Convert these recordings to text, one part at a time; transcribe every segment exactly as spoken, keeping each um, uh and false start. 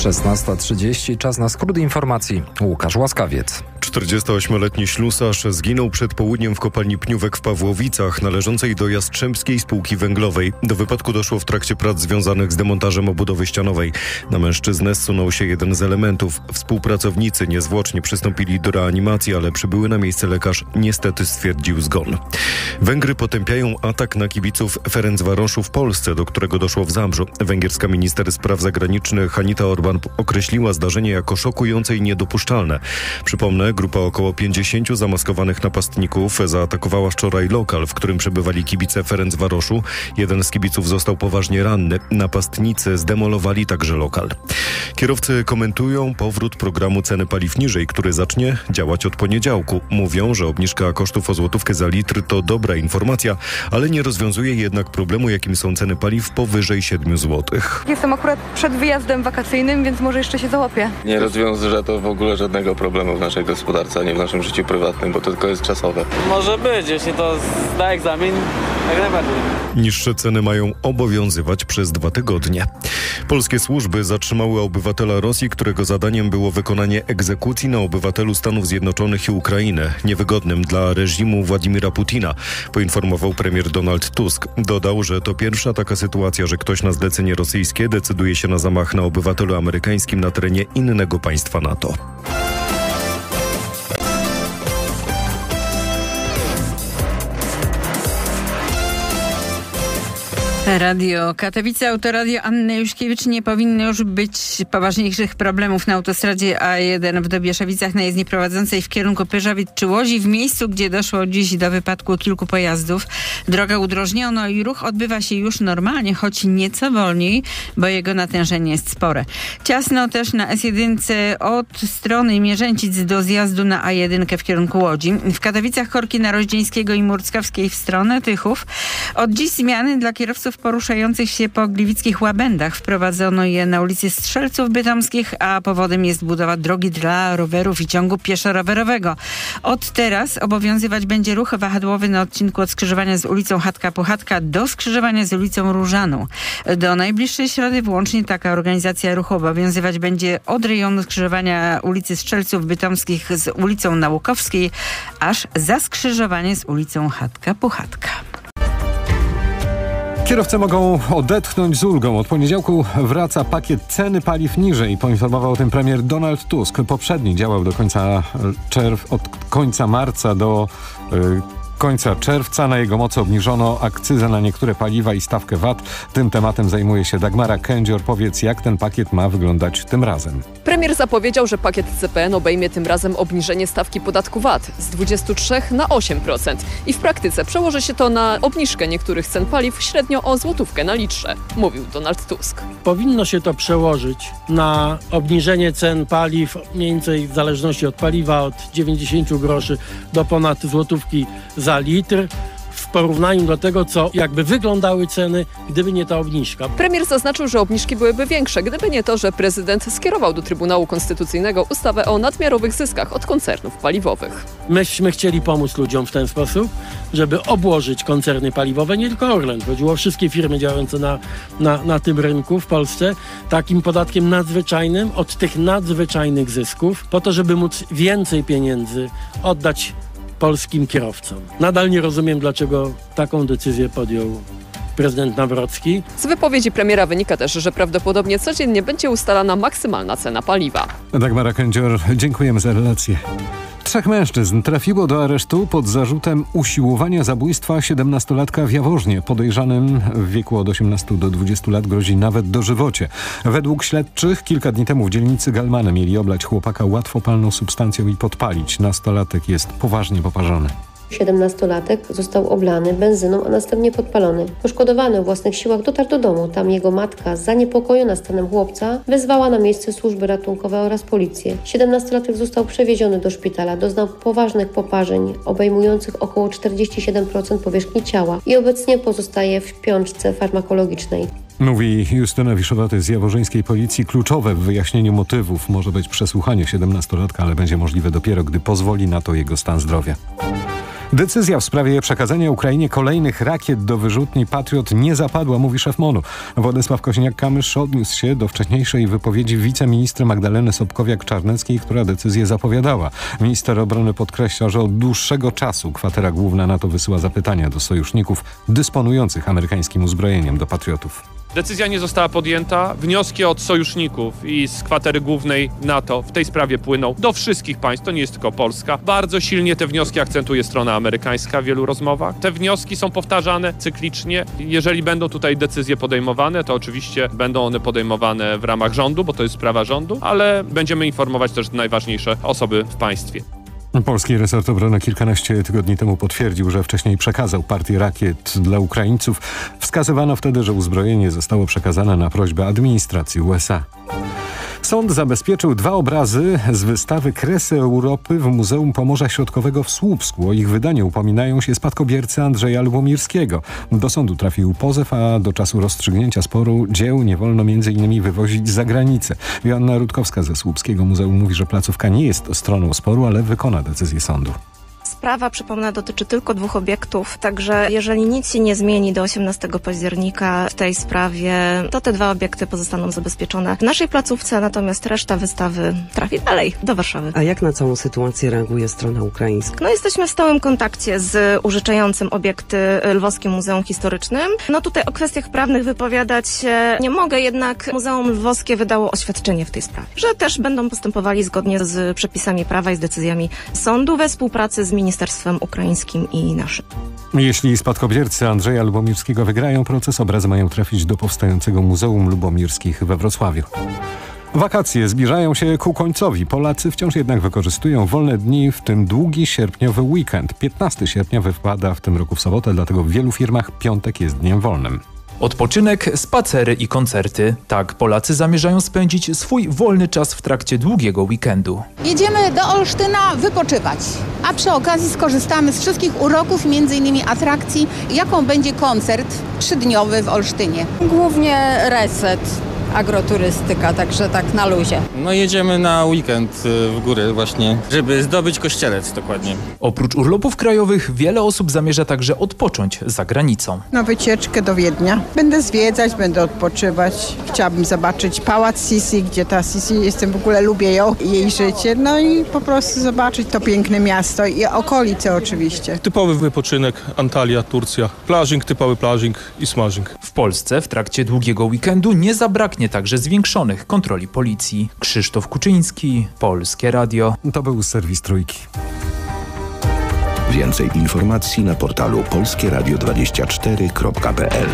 szesnasta trzydzieści, czas na skrót informacji. Łukasz Łaskawiec. czterdziestoośmioletni ślusarz zginął przed południem w kopalni Pniówek w Pawłowicach, należącej do Jastrzębskiej Spółki Węglowej. Do wypadku doszło w trakcie prac związanych z demontażem obudowy ścianowej. Na mężczyznę zsunął się jeden z elementów. Współpracownicy niezwłocznie przystąpili do reanimacji, ale przybyły na miejsce lekarz niestety stwierdził zgon. Węgry potępiają atak na kibiców Ferencvaroszu w Polsce, do którego doszło w Zabrzu. Węgierska minister spraw zagranicznych Anita Orban określiła zdarzenie jako szokujące i niedopuszczalne. Przypomnę, grupa około pięćdziesięciu zamaskowanych napastników zaatakowała wczoraj lokal, w którym przebywali kibice Ferencvaroszu. Jeden z kibiców został poważnie ranny. Napastnicy zdemolowali także lokal. Kierowcy komentują powrót programu ceny paliw niżej, który zacznie działać od poniedziałku. Mówią, że obniżka kosztów o złotówkę za litr to dobra informacja, ale nie rozwiązuje jednak problemu, jakim są ceny paliw powyżej siedmiu złotych. Jestem akurat przed wyjazdem wakacyjnym, więc może jeszcze się załapię. Nie rozwiązuje to w ogóle żadnego problemu w naszej gospodarce, a nie w naszym życiu prywatnym, bo to tylko jest czasowe. Może być, jeśli to zda egzamin, jak najbardziej. Niższe ceny mają obowiązywać przez dwa tygodnie. Polskie służby zatrzymały obywatela Rosji, którego zadaniem było wykonanie egzekucji na obywatelu Stanów Zjednoczonych i Ukrainy, niewygodnym dla reżimu Władimira Putina, poinformował premier Donald Tusk. Dodał, że to pierwsza taka sytuacja, że ktoś na zlecenie rosyjskie decyduje się na zamach na obywatelu amerykańskim na terenie innego państwa NATO. Radio Katowice, Autoradio Anny Juszkiewicz. Nie powinno już być poważniejszych problemów na autostradzie A jeden w Dobieszowicach na jezdni prowadzącej w kierunku Pyrzowic czy Łodzi, w miejscu, gdzie doszło dziś do wypadku kilku pojazdów. Drogę udrożniono i ruch odbywa się już normalnie, choć nieco wolniej, bo jego natężenie jest spore. Ciasno też na S jeden od strony Mierzęcic do zjazdu na A jeden w kierunku Łodzi. W Katowicach korki na Roździeńskiego i Murckowskiej w stronę Tychów. Od dziś zmiany dla kierowców poruszających się po gliwickich łabędach. Wprowadzono je na ulicy Strzelców Bytomskich, a powodem jest budowa drogi dla rowerów i ciągu pieszo-rowerowego. Od teraz obowiązywać będzie ruch wahadłowy na odcinku od skrzyżowania z ulicą Chatka-Puchatka do skrzyżowania z ulicą Różaną. Do najbliższej środy włącznie taka organizacja ruchu obowiązywać będzie od rejonu skrzyżowania ulicy Strzelców Bytomskich z ulicą Nałukowskiej, aż za skrzyżowanie z ulicą Chatka-Puchatka. Kierowcy mogą odetchnąć z ulgą. Od poniedziałku wraca pakiet ceny paliw niżej. Poinformował o tym premier Donald Tusk. Poprzedni działał do końca czerw, od końca marca do yy, końca czerwca. Na jego mocy obniżono akcyzę na niektóre paliwa i stawkę V A T. Tym tematem zajmuje się Dagmara Kędzior. Powiedz, jak ten pakiet ma wyglądać tym razem? Premier zapowiedział, że pakiet C P N obejmie tym razem obniżenie stawki podatku V A T z dwudziestu trzech na osiem procent. I w praktyce przełoży się to na obniżkę niektórych cen paliw średnio o złotówkę na litrze, mówił Donald Tusk. Powinno się to przełożyć na obniżenie cen paliw, mniej więcej w zależności od paliwa, od dziewięćdziesięciu groszy do ponad złotówki za litr. W porównaniu do tego, co jakby wyglądały ceny, gdyby nie ta obniżka. Premier zaznaczył, że obniżki byłyby większe, gdyby nie to, że prezydent skierował do Trybunału Konstytucyjnego ustawę o nadmiarowych zyskach od koncernów paliwowych. Myśmy chcieli pomóc ludziom w ten sposób, żeby obłożyć koncerny paliwowe, nie tylko Orlen. Chodziło o wszystkie firmy działające na, na, na tym rynku w Polsce, takim podatkiem nadzwyczajnym od tych nadzwyczajnych zysków, po to, żeby móc więcej pieniędzy oddać polskim kierowcom. Nadal nie rozumiem, dlaczego taką decyzję podjął prezydent Nawrocki. Z wypowiedzi premiera wynika też, że prawdopodobnie codziennie będzie ustalana maksymalna cena paliwa. Dagmara Kędzior, dziękujemy za relację. Trzech mężczyzn trafiło do aresztu pod zarzutem usiłowania zabójstwa siedemnastolatka w Jaworznie. Podejrzanym w wieku od osiemnastu do dwudziestu lat grozi nawet dożywocie. Według śledczych kilka dni temu w dzielnicy Galmany mieli oblać chłopaka łatwopalną substancją i podpalić. Nastolatek jest poważnie poparzony. siedemnastolatek został oblany benzyną, a następnie podpalony. Poszkodowany o własnych siłach dotarł do domu. Tam jego matka, zaniepokojona stanem chłopca, wezwała na miejsce służby ratunkowe oraz policję. siedemnastolatek został przewieziony do szpitala. Doznał poważnych poparzeń, obejmujących około czterdzieści siedem procent powierzchni ciała i obecnie pozostaje w piączce farmakologicznej. Mówi Justyna Wiszowaty z jaworzyńskiej policji. Kluczowe w wyjaśnieniu motywów może być przesłuchanie siedemnastolatka, ale będzie możliwe dopiero, gdy pozwoli na to jego stan zdrowia. Decyzja w sprawie przekazania Ukrainie kolejnych rakiet do wyrzutni Patriot nie zapadła, mówi szef MONU. Władysław Koźniak-Kamysz odniósł się do wcześniejszej wypowiedzi wiceministra Magdaleny Sobkowiak-Czarneckiej, która decyzję zapowiadała. Minister obrony podkreśla, że od dłuższego czasu kwatera główna NATO wysyła zapytania do sojuszników dysponujących amerykańskim uzbrojeniem do Patriotów. Decyzja nie została podjęta. Wnioski od sojuszników i z kwatery głównej NATO w tej sprawie płyną do wszystkich państw. To nie jest tylko Polska. Bardzo silnie te wnioski akcentuje strona amerykańska w wielu rozmowach. Te wnioski są powtarzane cyklicznie. Jeżeli będą tutaj decyzje podejmowane, to oczywiście będą one podejmowane w ramach rządu, bo to jest sprawa rządu, ale będziemy informować też najważniejsze osoby w państwie. Polski resort obrony kilkanaście tygodni temu potwierdził, że wcześniej przekazał partię rakiet dla Ukraińców. Wskazywano wtedy, że uzbrojenie zostało przekazane na prośbę administracji U S A. Sąd zabezpieczył dwa obrazy z wystawy Kresy Europy w Muzeum Pomorza Środkowego w Słupsku. O ich wydanie upominają się spadkobiercy Andrzeja Lubomirskiego. Do sądu trafił pozew, a do czasu rozstrzygnięcia sporu dzieł nie wolno między innymi wywozić za granicę. Joanna Rutkowska ze Słupskiego Muzeum mówi, że placówka nie jest stroną sporu, ale wykona decyzję sądu. Sprawa, przypomnę, dotyczy tylko dwóch obiektów, także jeżeli nic się nie zmieni do osiemnastego października w tej sprawie, to te dwa obiekty pozostaną zabezpieczone w naszej placówce, natomiast reszta wystawy trafi dalej, do Warszawy. A jak na całą sytuację reaguje strona ukraińska? No jesteśmy w stałym kontakcie z użyczającym obiekty Lwowskim Muzeum Historycznym. No tutaj o kwestiach prawnych wypowiadać się nie mogę, jednak Muzeum Lwowskie wydało oświadczenie w tej sprawie, że też będą postępowali zgodnie z przepisami prawa i z decyzjami sądu we współpracy z Ministerstwem Ukraińskim i naszym. Jeśli spadkobiercy Andrzeja Lubomirskiego wygrają proces, obrazy mają trafić do powstającego Muzeum Lubomirskich we Wrocławiu. Wakacje zbliżają się ku końcowi. Polacy wciąż jednak wykorzystują wolne dni, w tym długi sierpniowy weekend. piętnastego sierpnia wypada w tym roku w sobotę, dlatego w wielu firmach piątek jest dniem wolnym. Odpoczynek, spacery i koncerty. Tak Polacy zamierzają spędzić swój wolny czas w trakcie długiego weekendu. Jedziemy do Olsztyna wypoczywać, a przy okazji skorzystamy z wszystkich uroków, między innymi atrakcji, jaką będzie koncert trzydniowy w Olsztynie. Głównie reset, agroturystyka, także tak na luzie. No jedziemy na weekend w góry właśnie, żeby zdobyć Kościelec dokładnie. Oprócz urlopów krajowych wiele osób zamierza także odpocząć za granicą. Na wycieczkę do Wiednia. Będę zwiedzać, będę odpoczywać. Chciałabym zobaczyć pałac Sisi, gdzie ta Sisi, jestem w ogóle, lubię ją, jej życie. No i po prostu zobaczyć to piękne miasto i okolice oczywiście. Typowy wypoczynek, Antalya, Turcja. Plażing, typowy plażing i smażing. W Polsce w trakcie długiego weekendu nie zabraknie także zwiększonych kontroli policji. Krzysztof Kuczyński, Polskie Radio. To był serwis Trójki. Więcej informacji na portalu polskie radio dwadzieścia cztery kropka p l.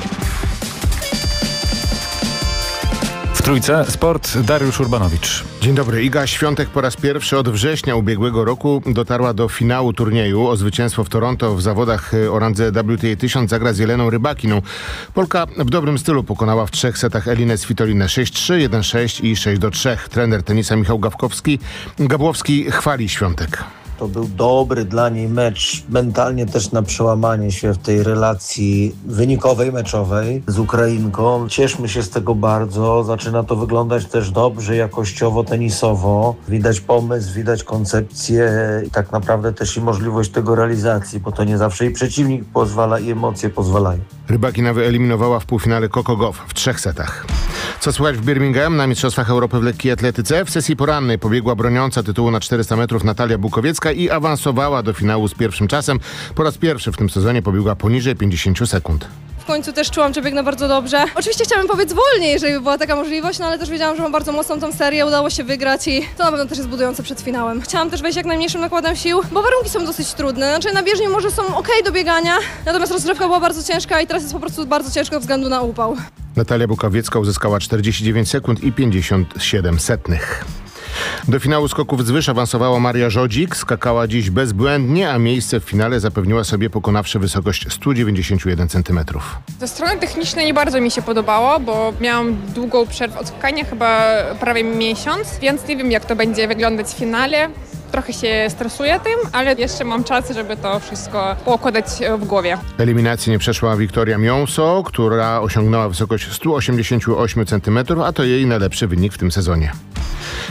W Trójce sport, Dariusz Urbanowicz. Dzień dobry. Iga Świątek po raz pierwszy od września ubiegłego roku dotarła do finału turnieju. O zwycięstwo w Toronto w zawodach o randze W T A tysiąc zagra z Jeleną Rybakiną. Polka w dobrym stylu pokonała w trzech setach Elinę Svitolinę sześć trzy, jeden sześć i sześć do trzech. Trener tenisa Michał Gawkowski, Gabłowski chwali Świątek. To był dobry dla niej mecz, mentalnie też na przełamanie się w tej relacji wynikowej, meczowej z Ukrainką. Cieszmy się z tego bardzo, zaczyna to wyglądać też dobrze, jakościowo, tenisowo. Widać pomysł, widać koncepcję i tak naprawdę też i możliwość tego realizacji, bo to nie zawsze i przeciwnik pozwala i emocje pozwalają. Rybakina wyeliminowała w półfinale Coco Gauff w trzech setach. Co słychać w Birmingham na Mistrzostwach Europy w lekkiej atletyce? W sesji porannej pobiegła broniąca tytułu na czterysta metrów Natalia Bukowiecka i awansowała do finału z pierwszym czasem. Po raz pierwszy w tym sezonie pobiegła poniżej pięćdziesiąt sekund. W końcu też czułam, że biegnę bardzo dobrze. Oczywiście chciałabym pobiec wolniej, jeżeli by była taka możliwość, no ale też wiedziałam, że mam bardzo mocną tą serię, udało się wygrać i to na pewno też jest budujące przed finałem. Chciałam też wejść jak najmniejszym nakładem sił, bo warunki są dosyć trudne. Znaczy na bieżni może są ok do biegania, natomiast rozgrzewka była bardzo ciężka i teraz jest po prostu bardzo ciężko ze względu na upał. Natalia Bukowiecka uzyskała czterdzieści dziewięć sekund i pięćdziesiąt siedem setnych. Do finału skoków z wyż awansowała Maria Żodzik, skakała dziś bezbłędnie, a miejsce w finale zapewniła sobie pokonawszy wysokość sto dziewięćdziesiąt jeden centymetrów. Ze strony technicznej nie bardzo mi się podobało, bo miałam długą przerwę od skakania, chyba prawie miesiąc, więc nie wiem jak to będzie wyglądać w finale. Trochę się stresuję tym, ale jeszcze mam czas, żeby to wszystko poukładać w głowie. Eliminacji nie przeszła Wiktoria Miąso, która osiągnęła wysokość sto osiemdziesiąt osiem centymetrów, a to jej najlepszy wynik w tym sezonie.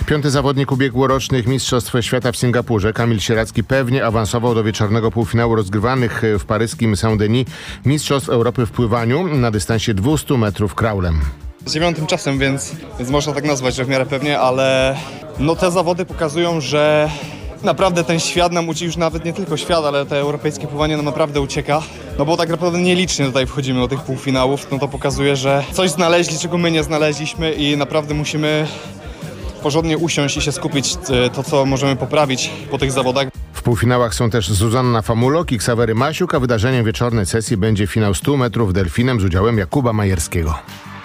Piąty zawodnik ubiegłorocznych Mistrzostw Świata w Singapurze, Kamil Sieradzki, pewnie awansował do wieczornego półfinału rozgrywanych w paryskim Saint-Denis Mistrzostw Europy w pływaniu na dystansie dwieście metrów kraulem. Z dziewiątym czasem, więc, więc można tak nazwać, że w miarę pewnie, ale no te zawody pokazują, że naprawdę ten świat nam uci, już nawet nie tylko świat, ale te europejskie pływanie nam naprawdę ucieka. No bo tak naprawdę nielicznie tutaj wchodzimy do tych półfinałów, no to pokazuje, że coś znaleźli, czego my nie znaleźliśmy i naprawdę musimy porządnie usiąść i się skupić to, co możemy poprawić po tych zawodach. W półfinałach są też Zuzanna Famulok i Ksawery Masiuk, a wydarzeniem wieczornej sesji będzie finał stu metrów delfinem z udziałem Jakuba Majerskiego.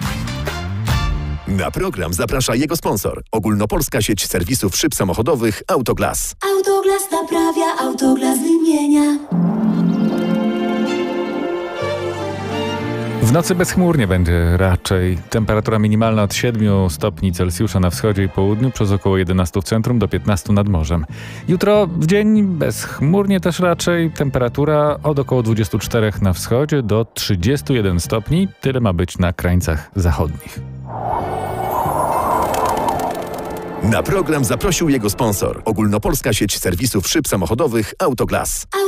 Na program zaprasza jego sponsor. Ogólnopolska sieć serwisów szyb samochodowych Autoglas. Autoglas naprawia, Autoglas wymienia. W nocy bezchmurnie będzie raczej. Temperatura minimalna od siedmiu stopni Celsjusza na wschodzie i południu, przez około jedenaście w centrum do piętnastu nad morzem. Jutro w dzień bezchmurnie też raczej. Temperatura od około dwudziestu czterech na wschodzie do trzydziestu jeden stopni. Tyle ma być na krańcach zachodnich. Na program zaprosił jego sponsor. Ogólnopolska sieć serwisów szyb samochodowych Autoglas.